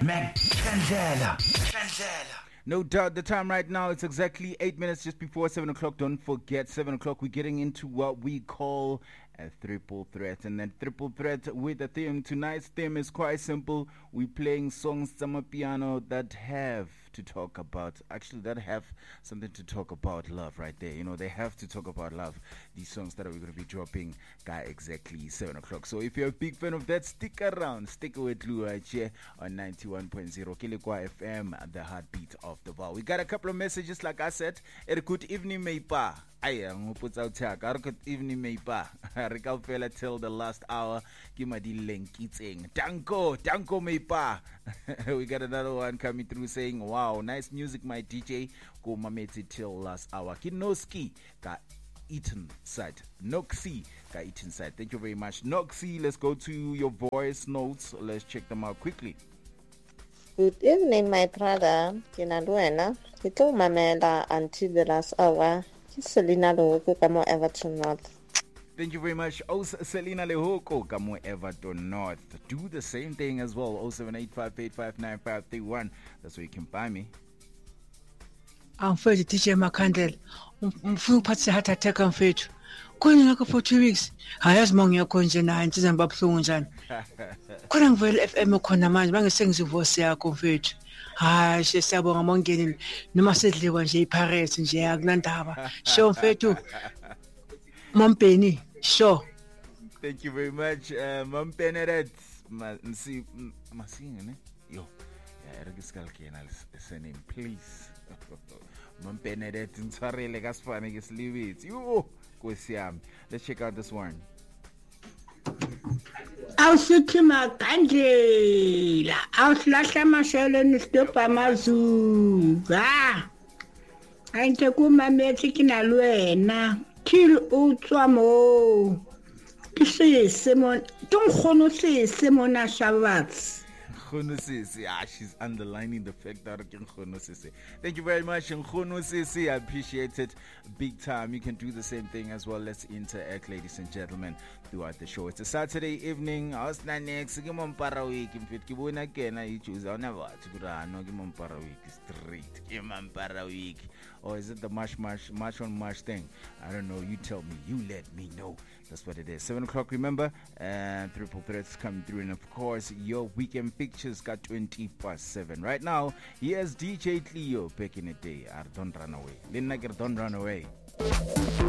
Mandela. No doubt the time right now, it's exactly 8 minutes just before 7 o'clock. Don't forget, 7 o'clock, we're getting into what we call a triple threat. And then triple threat with a theme. Tonight's theme is quite simple. We're playing songs, some piano that have to talk about, actually that have something to talk about love right there. You know, they have to talk about love. These songs that we're going to be dropping at exactly 7 o'clock. So if you're a big fan of that, stick around. Stick with Lou right here on 91.0 Kilikwa FM, the heartbeat of the bar. We got a couple of messages, like I said. Good evening, Meipa. Good evening, Meipa. Rikal fella till the last hour. Danko Meipa. We got another one coming through saying, wow, nice music, my DJ. Go mameti till last hour. Kinoski got eaten side. Noxy got eaten side. Thank you very much. Noxy, let's go to your voice notes. Let's check them out quickly. Good evening, my brother. Kinaluena. Ito mamela until the last hour. Selina Lehoko kamo Everton North. Thank you very much. Selina Lehoko kamo Everton North. Do the same thing as well. 0785859531. That's where you can buy me. I'm for the DJ Makandel. Mfunu patsi heart attack mfethu. Khona ngakho for 2 weeks. Hayazi mongiya konje naye ntizamba buhlungu njani. Khona ngivele FM khona manje bangesengizwa ivoice yakho mfethu. Hayi siyabonga mongeni noma sedliwa nje iPirates nje akunandaba. Show mfethu. Mampeni, sure. Thank you very much, Mampeneret. Masinga ne? Yo. Yeah, register kena name, please. Mampeneret ntshwarele ka sifane ke sliwitsi. Yo, Nkosi yami. Let's check out this one. Awusithi Makandlela, awusilahla amashelo nisitopa amazuba. Ayinte kumamethi kinalwena, kill utswa mo. Kisise mon, tungkhono sise mona shabatsi. She's underlining the fact that thank you very much, Sisi. I appreciate it big time. You can do the same thing as well. Let's interact, ladies and gentlemen, throughout the show. It's a Saturday evening. How's that next? Week. Week. Or is it the march on march thing? I don't know. You tell me. You let me know. That's what it is. 7 o'clock, remember? And triple threats coming through. And of course, your weekend pictures got 20/7. Right now, here's DJ Cleo back in the day. Don't run away. Don't run away.